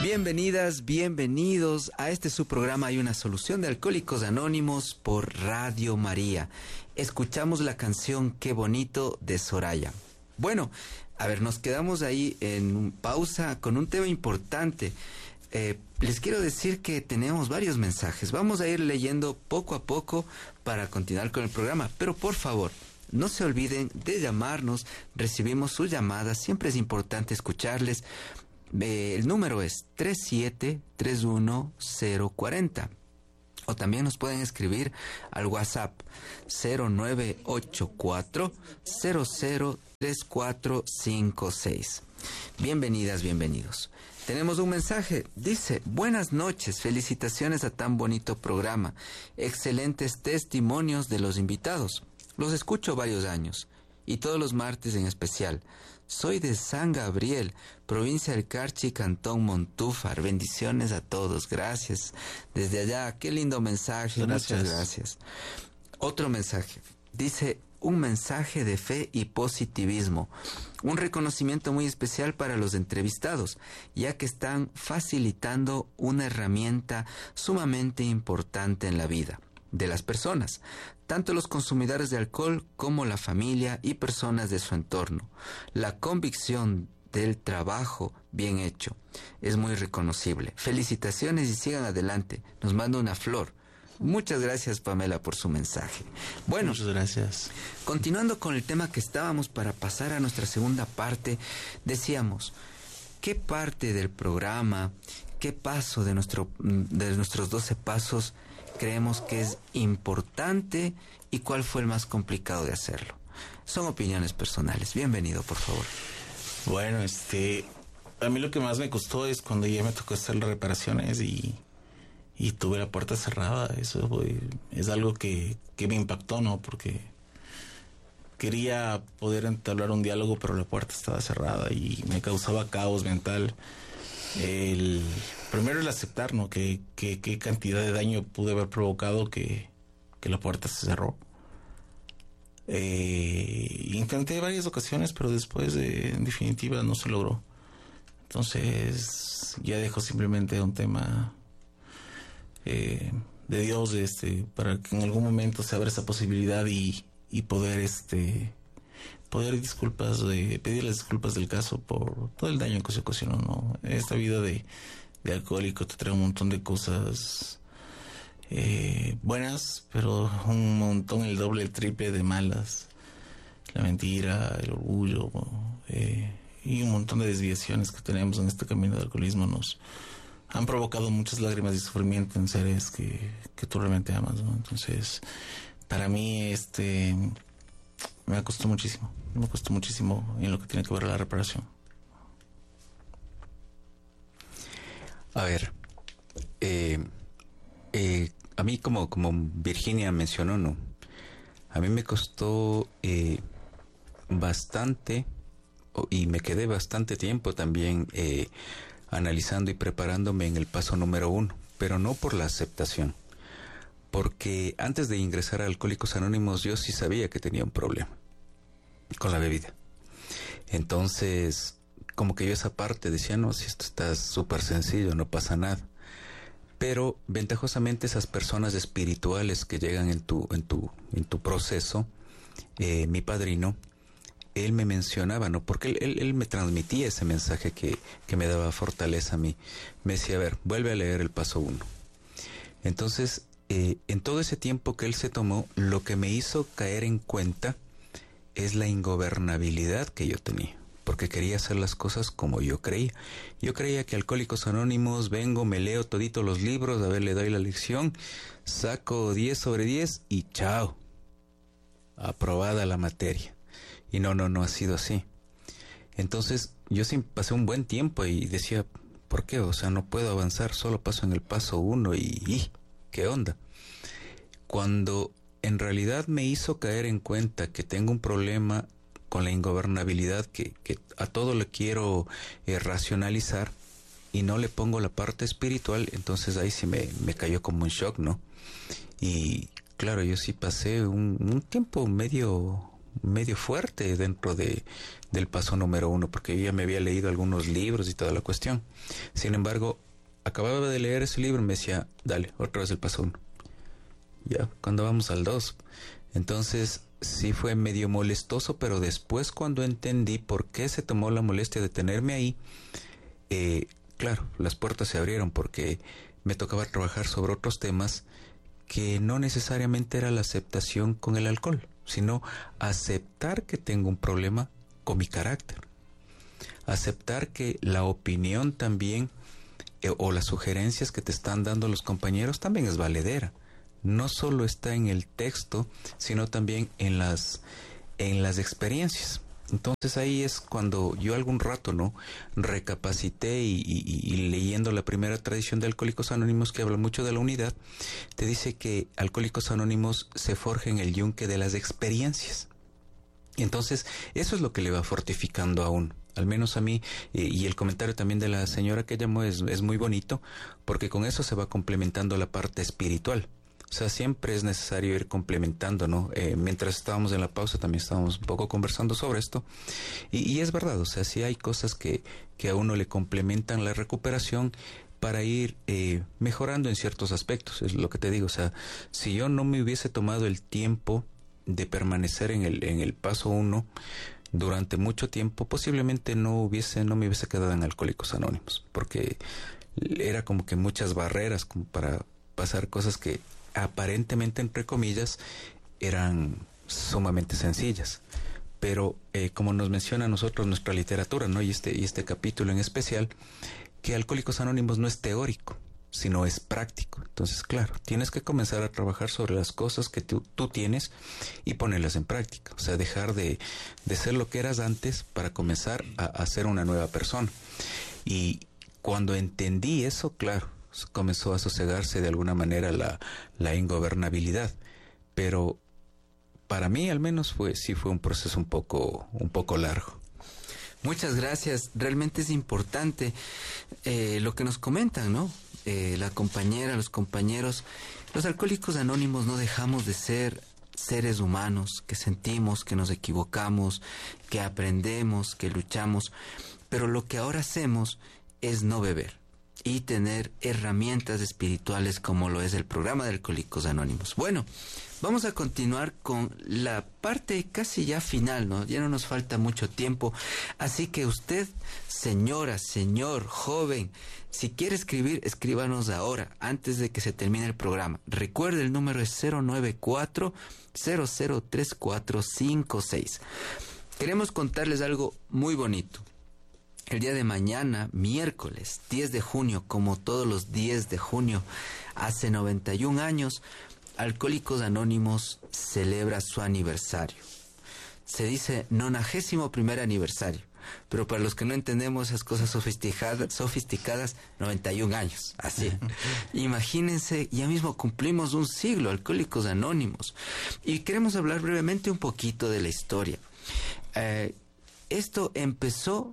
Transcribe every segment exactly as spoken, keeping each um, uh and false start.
Bienvenidas, bienvenidos a este su programa Hay una solución de Alcohólicos Anónimos por Radio María. Escuchamos la canción Qué bonito de Soraya. Bueno, a ver, nos quedamos ahí en pausa con un tema importante. Eh, les quiero decir que tenemos varios mensajes. Vamos a ir leyendo poco a poco para continuar con el programa, pero por favor, no se olviden de llamarnos. Recibimos sus llamadas, siempre es importante escucharles. Eh, el número es tres siete tres uno cero cuatro cero. O también nos pueden escribir al WhatsApp cero nueve ocho cuatro cero cero tres cuatro cinco seis. Bienvenidas, bienvenidos. Tenemos un mensaje, dice: buenas noches, felicitaciones a tan bonito programa, excelentes testimonios de los invitados. Los escucho varios años, y todos los martes en especial. Soy de San Gabriel, provincia del Carchi, Cantón Montúfar. Bendiciones a todos, gracias. Desde allá, qué lindo mensaje, gracias. Muchas gracias. Otro mensaje, dice: un mensaje de fe y positivismo. Un reconocimiento muy especial para los entrevistados, ya que están facilitando una herramienta sumamente importante en la vida de las personas, tanto los consumidores de alcohol como la familia y personas de su entorno. La convicción del trabajo bien hecho es muy reconocible. Felicitaciones y sigan adelante. Nos manda una flor. Muchas gracias, Pamela, por su mensaje. Bueno, muchas gracias. Continuando con el tema que estábamos para pasar a nuestra segunda parte, decíamos, ¿qué parte del programa, qué paso de, nuestro, de nuestros doce pasos creemos que es importante y cuál fue el más complicado de hacerlo? Son opiniones personales. Bienvenido, por favor. Bueno, este, a mí lo que más me costó es cuando ya me tocó hacer las reparaciones y, y tuve la puerta cerrada. Eso fue, es algo que, que me impactó, ¿no? Porque quería poder entablar un diálogo, pero la puerta estaba cerrada y me causaba caos mental. El primero el aceptar, ¿no? Que, que, qué cantidad de daño pude haber provocado que, que la puerta se cerró. Eh, intenté varias ocasiones, pero después, eh, en definitiva, no se logró. Entonces, ya dejo simplemente un tema eh, de Dios, este, para que en algún momento se abra esa posibilidad y, y poder, este, poder disculpas, de, pedir las disculpas del caso por todo el daño que se ocasionó, ¿no? Esta vida de, de alcohólico te trae un montón de cosas eh, buenas, pero un montón, el doble, el triple de malas. La mentira, el orgullo, eh, y un montón de desviaciones que tenemos en este camino del alcoholismo nos han provocado muchas lágrimas y sufrimiento en seres que, que tú realmente amas, ¿no? Entonces, para mí, este, me costó muchísimo, me costó muchísimo en lo que tiene que ver la reparación. A ver, eh, eh, a mí como, como Virginia mencionó, ¿no? A mí me costó eh, bastante, y me quedé bastante tiempo también eh, analizando y preparándome en el paso número uno, pero no por la aceptación, porque antes de ingresar a Alcohólicos Anónimos yo sí sabía que tenía un problema con la bebida. Entonces, como que yo esa parte decía, no, si esto está súper sencillo, no pasa nada. Pero ventajosamente esas personas espirituales que llegan en tu, en tu, en tu proceso, eh, mi padrino, él me mencionaba, ¿no? Porque él, él, él me transmitía ese mensaje que, que me daba fortaleza a mí. Me decía, a ver, vuelve a leer el paso uno. Entonces, eh, en todo ese tiempo que él se tomó, lo que me hizo caer en cuenta es la ingobernabilidad que yo tenía, porque quería hacer las cosas como yo creía. Yo creía que Alcohólicos Anónimos, vengo, me leo todito los libros, a ver, le doy la lección, saco diez sobre diez y chao, aprobada la materia. Y no, no, no ha sido así. Entonces, yo sí pasé un buen tiempo y decía, ¿por qué? O sea, no puedo avanzar, solo paso en el paso uno y, y ¿qué onda? Cuando en realidad me hizo caer en cuenta que tengo un problema con la ingobernabilidad, que, que a todo le quiero eh, racionalizar y no le pongo la parte espiritual, entonces ahí sí me, me cayó como un shock, ¿no? Y claro, yo sí pasé un, un tiempo medio medio fuerte dentro de, del paso número uno, porque yo ya me había leído algunos libros y toda la cuestión. Sin embargo, acababa de leer ese libro y me decía, dale, otra vez el paso uno. Ya, cuando vamos al dos. Entonces, sí fue medio molestoso, pero después cuando entendí por qué se tomó la molestia de tenerme ahí, eh, claro, las puertas se abrieron porque me tocaba trabajar sobre otros temas que no necesariamente era la aceptación con el alcohol, sino aceptar que tengo un problema con mi carácter. Aceptar que la opinión también eh, o las sugerencias que te están dando los compañeros también es valedera. No solo está en el texto, sino también en las, en las experiencias. Entonces ahí es cuando yo algún rato, ¿no?, recapacité y, y, y leyendo la primera tradición de Alcohólicos Anónimos, que habla mucho de la unidad, te dice que Alcohólicos Anónimos se forja en el yunque de las experiencias. Entonces eso es lo que le va fortificando a uno. Al menos a mí, eh, y el comentario también de la señora que llamó es, es muy bonito, porque con eso se va complementando la parte espiritual. O sea, siempre es necesario ir complementando, ¿no? Eh, mientras estábamos en la pausa también estábamos un poco conversando sobre esto. Y, y es verdad, o sea, sí hay cosas que, que a uno le complementan la recuperación para ir eh, mejorando en ciertos aspectos. Es lo que te digo, o sea, si yo no me hubiese tomado el tiempo de permanecer en el, en el paso uno durante mucho tiempo, posiblemente no hubiese, no me hubiese quedado en Alcohólicos Anónimos, porque era como que muchas barreras como para pasar cosas que aparentemente, entre comillas, eran sumamente sencillas. Pero eh, como nos menciona a nosotros nuestra literatura, ¿no?, y este, y este capítulo en especial, que Alcohólicos Anónimos no es teórico, sino es práctico. Entonces, claro, tienes que comenzar a trabajar sobre las cosas que tú, tú tienes y ponerlas en práctica. O sea, dejar de, de ser lo que eras antes para comenzar a, a ser una nueva persona. Y cuando entendí eso, claro, comenzó a sosegarse de alguna manera la, la ingobernabilidad. Pero para mí al menos fue, sí fue un proceso un poco, un poco largo. Muchas gracias. Realmente es importante eh, lo que nos comentan, ¿no? Eh, la compañera, los compañeros. Los Alcohólicos Anónimos no dejamos de ser seres humanos que sentimos, que nos equivocamos, que aprendemos, que luchamos. Pero lo que ahora hacemos es no beber y tener herramientas espirituales como lo es el programa de Alcohólicos Anónimos. Bueno, vamos a continuar con la parte casi ya final, ¿no? Ya no nos falta mucho tiempo. Así que usted, señora, señor, joven, si quiere escribir, escríbanos ahora, antes de que se termine el programa. Recuerde, el número es cero nueve cuatro, cero cero tres cuatro cinco seis. Queremos contarles algo muy bonito. El día de mañana, miércoles diez de junio, como todos los diez de junio, hace noventa y un años, Alcohólicos Anónimos celebra su aniversario. Se dice nonagésimo primer aniversario, pero para los que no entendemos esas cosas sofisticadas, sofisticadas, noventa y un años, así. Imagínense, ya mismo cumplimos un siglo, Alcohólicos Anónimos. Y queremos hablar brevemente un poquito de la historia. Eh, esto empezó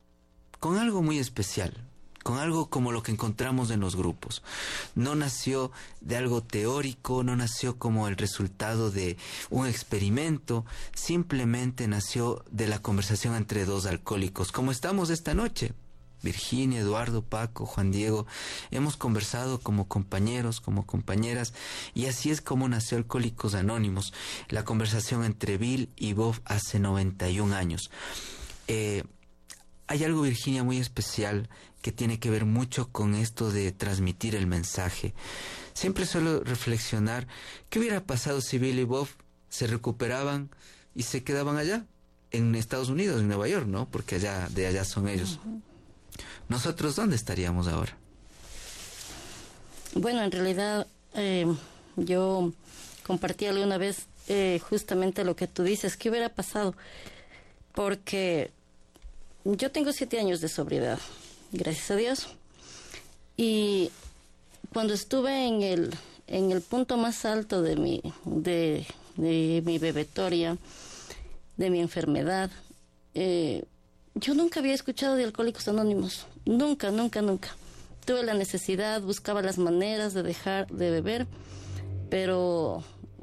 con algo muy especial, con algo como lo que encontramos en los grupos. No nació de algo teórico, no nació como el resultado de un experimento, simplemente nació de la conversación entre dos alcohólicos, como estamos esta noche. Virginia, Eduardo, Paco, Juan Diego, hemos conversado como compañeros, como compañeras, y así es como nació Alcohólicos Anónimos, la conversación entre Bill y Bob hace noventa y un años. Eh... Hay algo, Virginia, muy especial que tiene que ver mucho con esto de transmitir el mensaje. Siempre suelo reflexionar, ¿qué hubiera pasado si Bill y Bob se recuperaban y se quedaban allá, en Estados Unidos, en Nueva York, ¿no? Porque allá, de allá son ellos. Uh-huh. ¿Nosotros dónde estaríamos ahora? Bueno, en realidad eh, yo compartí alguna vez eh, justamente lo que tú dices, ¿qué hubiera pasado? Porque yo tengo siete años de sobriedad, gracias a Dios. Y cuando estuve en el en el punto más alto de mi de, de mi bebetoria, de mi enfermedad, eh, yo nunca había escuchado de Alcohólicos Anónimos, nunca, nunca, nunca. Tuve la necesidad, buscaba las maneras de dejar de beber, pero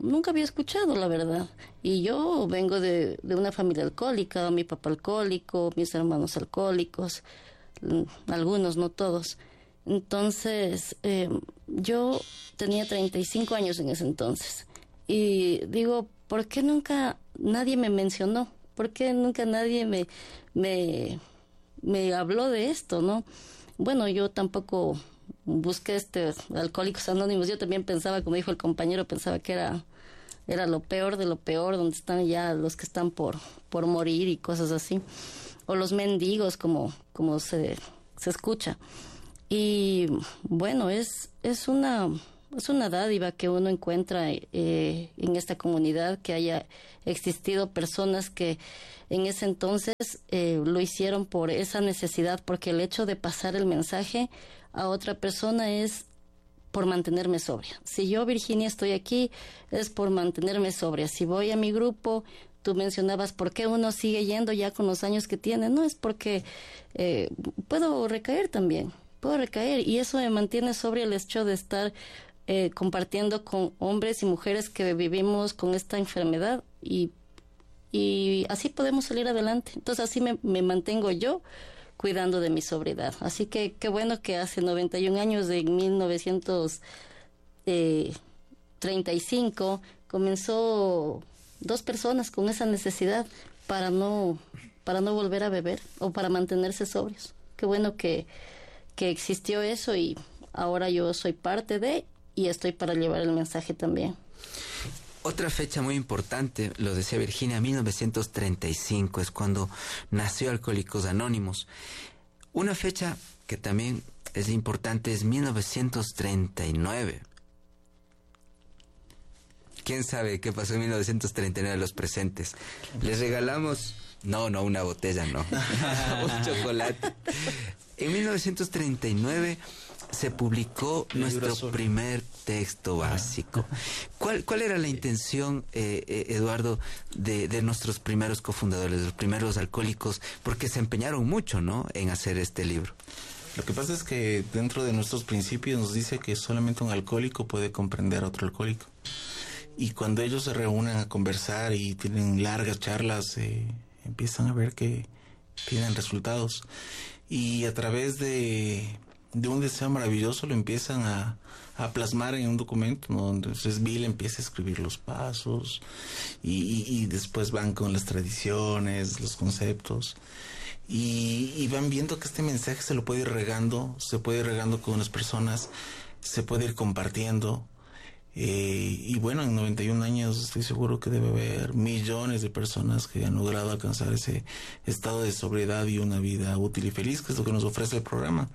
nunca había escuchado, la verdad. Y yo vengo de, de una familia alcohólica, mi papá alcohólico, mis hermanos alcohólicos, algunos, no todos. Entonces, eh, yo tenía treinta y cinco años en ese entonces. Y digo, ¿por qué nunca nadie me mencionó? ¿Por qué nunca nadie me, me, me habló de esto, no? Bueno, yo tampoco busqué este Alcohólicos Anónimos. Yo también pensaba, como dijo el compañero, pensaba que era, era lo peor de lo peor, donde están ya los que están por, por morir y cosas así. O los mendigos, como, como se, se escucha. Y bueno, es, es una... es una dádiva que uno encuentra eh, en esta comunidad, que haya existido personas que en ese entonces eh, lo hicieron por esa necesidad, porque el hecho de pasar el mensaje a otra persona es por mantenerme sobria. Si yo, Virginia, estoy aquí, es por mantenerme sobria. Si voy a mi grupo, tú mencionabas por qué uno sigue yendo ya con los años que tiene. No, es porque eh, puedo recaer también, puedo recaer, y eso me mantiene sobria, el hecho de estar Eh, compartiendo con hombres y mujeres que vivimos con esta enfermedad, y, y así podemos salir adelante. Entonces así me, me mantengo yo cuidando de mi sobriedad. Así que qué bueno que hace noventa y un años, en mil novecientos treinta y cinco, comenzó dos personas con esa necesidad para no, para no volver a beber o para mantenerse sobrios. Qué bueno que, que existió eso, y ahora yo soy parte de, y estoy para llevar el mensaje también. Otra fecha muy importante, lo decía Virginia, mil novecientos treinta y cinco es cuando nació Alcohólicos Anónimos. Una fecha que también es importante es mil novecientos treinta y nueve. ¿Quién sabe qué pasó en mil novecientos treinta y nueve a los presentes? Les regalamos... No, no, una botella, no. Un chocolate. En mil novecientos treinta y nueve... se publicó nuestro primer texto básico. ¿Cuál, cuál era la intención, eh, eh, Eduardo, de, de nuestros primeros cofundadores, de los primeros alcohólicos? Porque se empeñaron mucho, ¿no?, en hacer este libro. Lo que pasa es que dentro de nuestros principios nos dice que solamente un alcohólico puede comprender a otro alcohólico. Y cuando ellos se reúnen a conversar y tienen largas charlas, eh, empiezan a ver que tienen resultados. Y a través de... de un deseo maravilloso lo empiezan a, a plasmar en un documento, ¿no? Entonces Bill empieza a escribir los pasos y, y, y después van con las tradiciones, los conceptos, y, y van viendo que este mensaje se lo puede ir regando, se puede ir regando con unas personas, se puede ir compartiendo. Eh, y bueno, en noventa y un años estoy seguro que debe haber millones de personas que han logrado alcanzar ese estado de sobriedad y una vida útil y feliz, que es lo que nos ofrece el programa.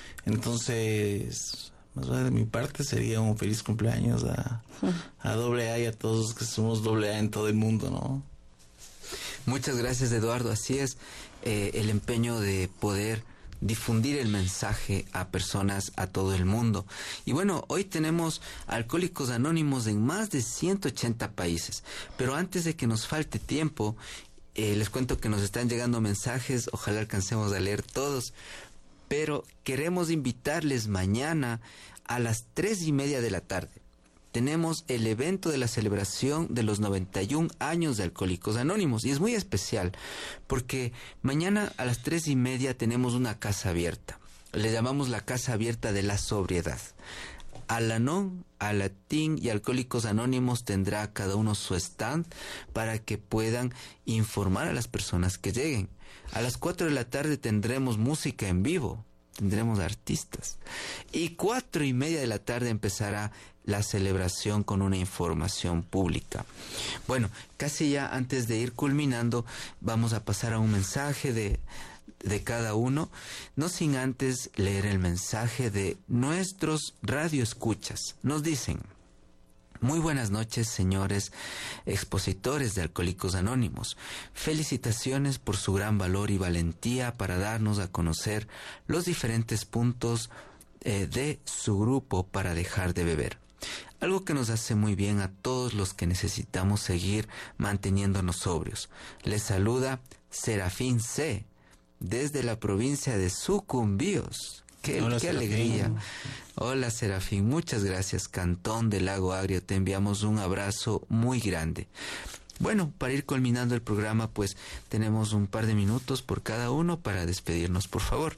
Entonces, más allá de mi parte, sería un feliz cumpleaños a, a doble A y a todos los que somos doble A en todo el mundo, ¿no? Muchas gracias, Eduardo. Así es, eh, el empeño de poder difundir el mensaje a personas a todo el mundo. Y bueno, hoy tenemos Alcohólicos Anónimos en más de ciento ochenta países. Pero antes de que nos falte tiempo, eh, les cuento que nos están llegando mensajes, ojalá alcancemos a leer todos. Pero queremos invitarles mañana a las tres y media de la tarde. Tenemos el evento de la celebración de los noventa y un años de Alcohólicos Anónimos. Y es muy especial porque mañana a las tres y media tenemos una casa abierta. Le llamamos la Casa Abierta de la Sobriedad. Al-Anon, Al-Atin y Alcohólicos Anónimos tendrá cada uno su stand para que puedan informar a las personas que lleguen. A las cuatro de la tarde tendremos música en vivo, tendremos artistas. Y cuatro y media de la tarde empezará la celebración con una información pública. Bueno, casi ya antes de ir culminando, vamos a pasar a un mensaje de, de cada uno, no sin antes leer el mensaje de nuestros radioescuchas. Nos dicen: muy buenas noches, señores expositores de Alcohólicos Anónimos. Felicitaciones por su gran valor y valentía para darnos a conocer los diferentes puntos eh, de su grupo para dejar de beber. Algo que nos hace muy bien a todos los que necesitamos seguir manteniéndonos sobrios. Les saluda Serafín C. desde la provincia de Sucumbíos. Qué, Hola, qué Serafín. alegría. Hola, Serafín. Muchas gracias, Cantón del Lago Agrio. Te enviamos un abrazo muy grande. Bueno, para ir culminando el programa, pues tenemos un par de minutos por cada uno para despedirnos, por favor.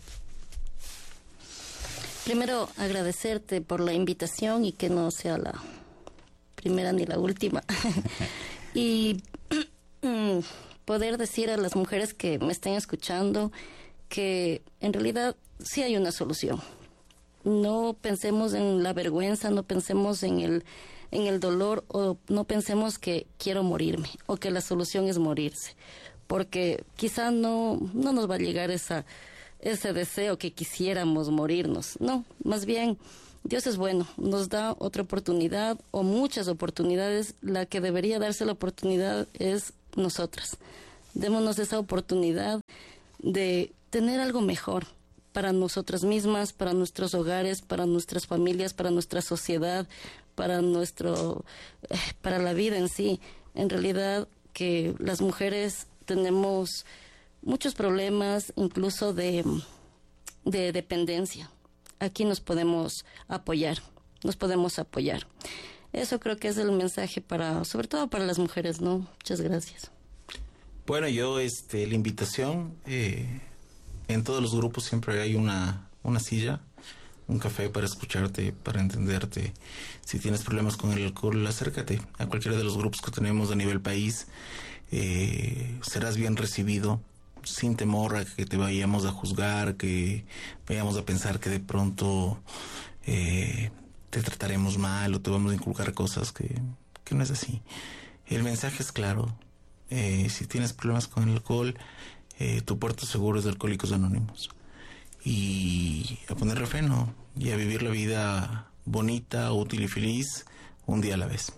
Primero, agradecerte por la invitación y que no sea la primera ni la última. Y poder decir a las mujeres que me estén escuchando que en realidad sí hay una solución. No pensemos en la vergüenza, no pensemos en el, en el dolor, o no pensemos que quiero morirme o que la solución es morirse, porque quizá no, no nos va a llegar esa, ese deseo que quisiéramos morirnos. No, más bien Dios es bueno, nos da otra oportunidad o muchas oportunidades. La que debería darse la oportunidad es nosotras. Démonos esa oportunidad de tener algo mejor para nosotras mismas, para nuestros hogares, para nuestras familias, para nuestra sociedad, para nuestro, eh, para la vida en sí. En realidad que las mujeres tenemos muchos problemas, incluso de, de dependencia. Aquí nos podemos apoyar, nos podemos apoyar. Eso creo que es el mensaje para, sobre todo para las mujeres, ¿no? Muchas gracias. Bueno, yo, este, la invitación, eh, en todos los grupos siempre hay una, una silla, un café para escucharte, para entenderte. Si tienes problemas con el alcohol, acércate a cualquiera de los grupos que tenemos a nivel país. Eh, serás bien recibido, sin temor a que te vayamos a juzgar, que vayamos a pensar que de pronto eh, te trataremos mal o te vamos a inculcar cosas que, que no es así. El mensaje es claro. Eh, si tienes problemas con el alcohol, eh, tu puerto seguro es de Alcohólicos Anónimos. Y a ponerle freno y a vivir la vida bonita, útil y feliz, un día a la vez.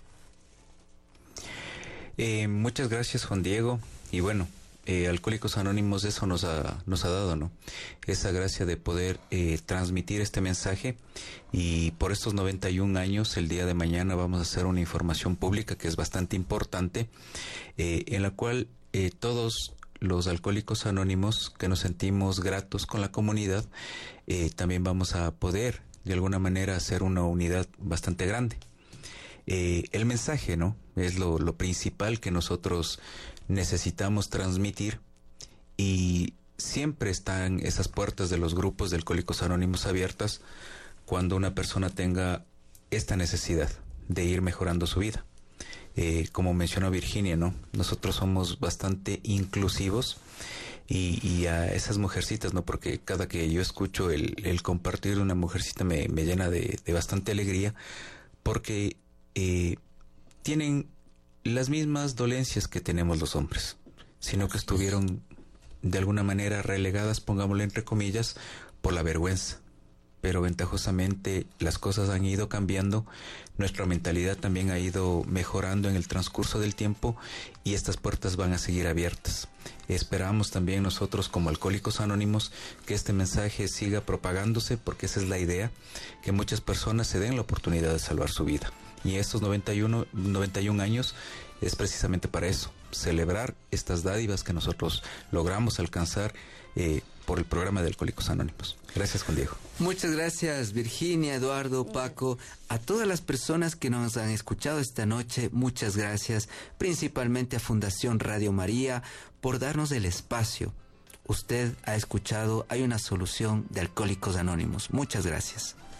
Eh, muchas gracias, Juan Diego. Y bueno, eh, Alcohólicos Anónimos eso nos ha, nos ha dado, ¿no? Esa gracia de poder eh, transmitir este mensaje. Y por estos noventa y un años, el día de mañana vamos a hacer una información pública que es bastante importante, eh, en la cual eh, todos los Alcohólicos Anónimos que nos sentimos gratos con la comunidad, eh, también vamos a poder de alguna manera hacer una unidad bastante grande. Eh, el mensaje, ¿no? Es lo, lo principal que nosotros necesitamos transmitir, y siempre están esas puertas de los grupos de Alcohólicos Anónimos abiertas cuando una persona tenga esta necesidad de ir mejorando su vida. Eh, como mencionó Virginia, ¿no? Nosotros somos bastante inclusivos y, y a esas mujercitas, ¿no? Porque cada que yo escucho el, el compartir de una mujercita me, me llena de, de bastante alegría, porque eh, tienen las mismas dolencias que tenemos los hombres, sino que estuvieron de alguna manera relegadas, pongámoslo entre comillas, por la vergüenza. Pero ventajosamente las cosas han ido cambiando, nuestra mentalidad también ha ido mejorando en el transcurso del tiempo, y estas puertas van a seguir abiertas. Esperamos también nosotros como Alcohólicos Anónimos que este mensaje siga propagándose, porque esa es la idea, que muchas personas se den la oportunidad de salvar su vida. Y estos noventa y uno, noventa y un años es precisamente para eso, celebrar estas dádivas que nosotros logramos alcanzar eh, por el programa de Alcohólicos Anónimos. Gracias, Juan Diego. Muchas gracias, Virginia, Eduardo, Paco, a todas las personas que nos han escuchado esta noche. Muchas gracias, principalmente a Fundación Radio María, por darnos el espacio. Usted ha escuchado Hay una solución de Alcohólicos Anónimos. Muchas gracias.